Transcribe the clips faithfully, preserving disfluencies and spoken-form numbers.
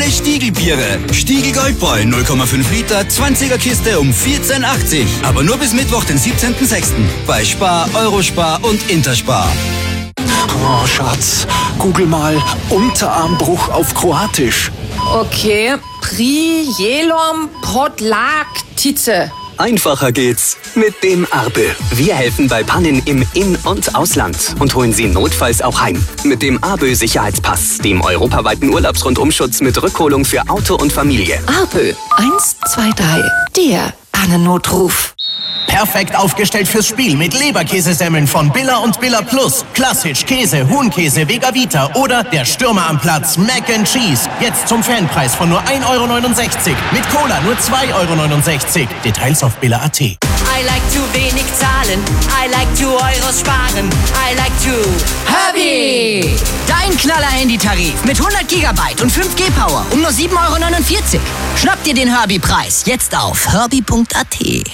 neue Stiegelbiere. Stiegel Goldbräu null Komma fünf Liter, zwanziger Kiste um vierzehn achtzig. Aber nur bis Mittwoch, den siebzehnten sechsten Bei Spar, Eurospar und Interspar. Oh, Schatz, google mal Unterarmbruch auf Kroatisch. Okay, Prijelom Podlaktice. Einfacher geht's mit dem Arbe. Wir helfen bei Pannen im In- und Ausland und holen Sie notfalls auch heim. Mit dem Arbe Sicherheitspass, dem europaweiten Urlaubsrundumschutz mit Rückholung für Auto und Familie. Arbe eins zwei drei, der Pannennotruf. Perfekt aufgestellt fürs Spiel mit Leberkäsesemmeln von Billa und Billa Plus. Klassisch, Käse, Huhnkäse, Vegavita oder der Stürmer am Platz Mac and Cheese. Jetzt zum Fanpreis von nur ein Euro neunundsechzig. Mit Cola nur zwei Euro neunundsechzig. Details auf billa punkt at. I like to wenig zahlen. I like to Euros sparen. I like to Herbie! Dein Knaller-Handytarif mit hundert Gigabyte und fünf G Power um nur sieben Euro neunundvierzig. Schnapp dir den Herbie-Preis jetzt auf herbie punkt at.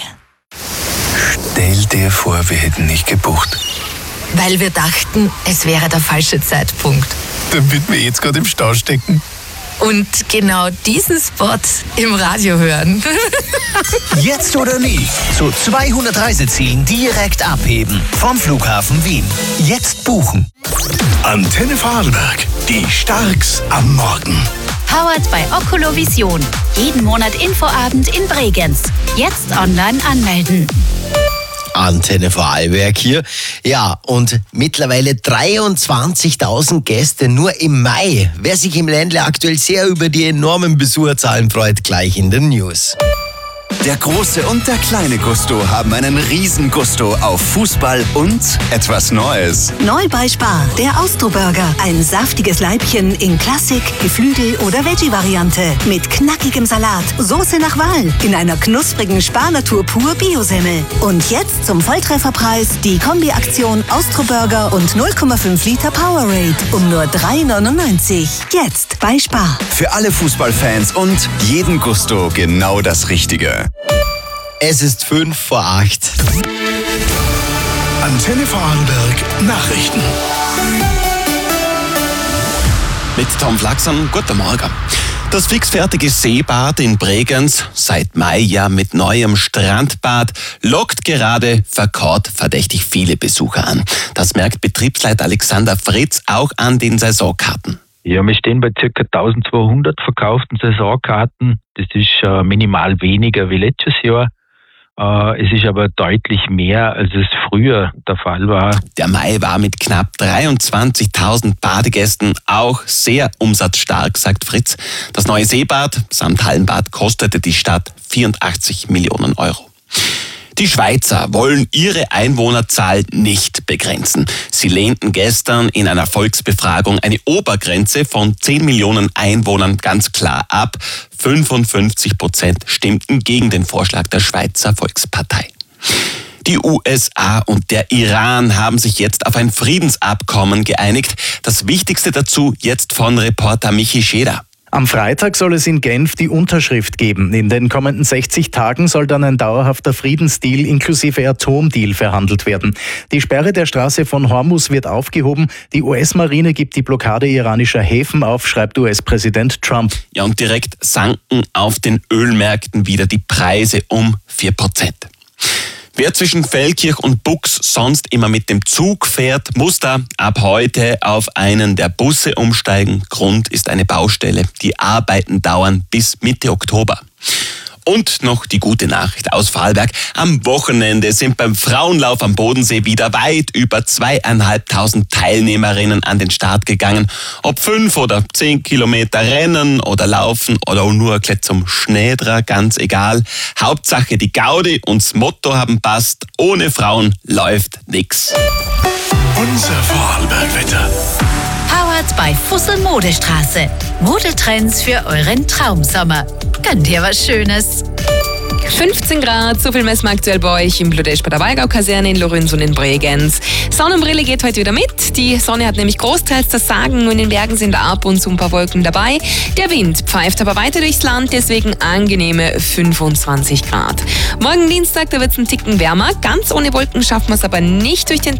Stell dir vor, wir hätten nicht gebucht. Weil wir dachten, es wäre der falsche Zeitpunkt. Damit wir jetzt gerade im Stau stecken. Und genau diesen Spot im Radio hören. Jetzt oder nie. Zu zweihundert Reisezielen direkt abheben. Vom Flughafen Wien. Jetzt buchen. Antenne Vorarlberg. Die Starks am Morgen. Powered bei Oculovision. Jeden Monat Infoabend in Bregenz. Jetzt online anmelden. Antenne Vorarlberg hier. Ja, und mittlerweile dreiundzwanzigtausend Gäste nur im Mai. Wer sich im Ländle aktuell sehr über die enormen Besucherzahlen freut, gleich in den News. Der große und der kleine Gusto haben einen riesen Gusto auf Fußball und etwas Neues. Neu bei Spar, der Austro-Burger. Ein saftiges Leibchen in Klassik, Geflügel oder Veggie-Variante. Mit knackigem Salat, Soße nach Wahl, in einer knusprigen Spar-Natur pur Biosemmel. Und jetzt zum Volltrefferpreis die Kombi-Aktion Austro-Burger und null Komma fünf Liter Powerade um nur drei neunundneunzig. Jetzt bei Spar. Für alle Fußballfans und jeden Gusto genau das Richtige. Es ist fünf vor acht. Antenne Vorarlberg Nachrichten. Mit Tom Flachsen, guten Morgen. Das fixfertige Seebad in Bregenz, seit Mai ja mit neuem Strandbad, lockt gerade verkehrt verdächtig viele Besucher an. Das merkt Betriebsleiter Alexander Fritz auch an den Saisonkarten. Ja, wir stehen bei ca. eintausendzweihundert verkauften Saisonkarten. Das ist äh, minimal weniger wie letztes Jahr. Äh, es ist aber deutlich mehr, als es früher der Fall war. Der Mai war mit knapp dreiundzwanzigtausend Badegästen auch sehr umsatzstark, sagt Fritz. Das neue Seebad samt Hallenbad kostete die Stadt vierundachtzig Millionen Euro. Die Schweizer wollen ihre Einwohnerzahl nicht begrenzen. Sie lehnten gestern in einer Volksbefragung eine Obergrenze von zehn Millionen Einwohnern ganz klar ab. fünfundfünfzig Prozent stimmten gegen den Vorschlag der Schweizer Volkspartei. Die U S A und der Iran haben sich jetzt auf ein Friedensabkommen geeinigt. Das Wichtigste dazu jetzt von Reporter Michi Scheder. Am Freitag soll es in Genf die Unterschrift geben. In den kommenden sechzig Tagen soll dann ein dauerhafter Friedensdeal inklusive Atomdeal verhandelt werden. Die Sperre der Straße von Hormuz wird aufgehoben. Die U S-Marine gibt die Blockade iranischer Häfen auf, schreibt U S-Präsident Trump. Ja, und direkt sanken auf den Ölmärkten wieder die Preise um vier Prozent. Wer zwischen Feldkirch und Bux sonst immer mit dem Zug fährt, muss da ab heute auf einen der Busse umsteigen. Grund ist eine Baustelle. Die Arbeiten dauern bis Mitte Oktober. Und noch die gute Nachricht aus Vorarlberg. Am Wochenende sind beim Frauenlauf am Bodensee wieder weit über zweieinhalbtausend Teilnehmerinnen an den Start gegangen. Ob fünf oder zehn Kilometer rennen oder laufen oder nur ein bisschen zum Schnädrer, ganz egal. Hauptsache die Gaudi und das Motto haben passt. Ohne Frauen läuft nix. Unser Vorarlberg-Wetter. Powered bei Fussel Modestraße. Modetrends für euren Traumsommer. Gönnt ihr was Schönes? fünfzehn Grad, so viel messen wir aktuell bei euch im Bludesch bei der Wallgau-Kaserne in Lorenz und in Bregenz. Sonnenbrille geht heute wieder mit. Die Sonne hat nämlich großteils das Sagen, nur in den Bergen sind ab und zu ein paar Wolken dabei. Der Wind pfeift aber weiter durchs Land, deswegen angenehme fünfundzwanzig Grad. Morgen Dienstag, da wird es einen Ticken wärmer. Ganz ohne Wolken schaffen wir es aber nicht durch den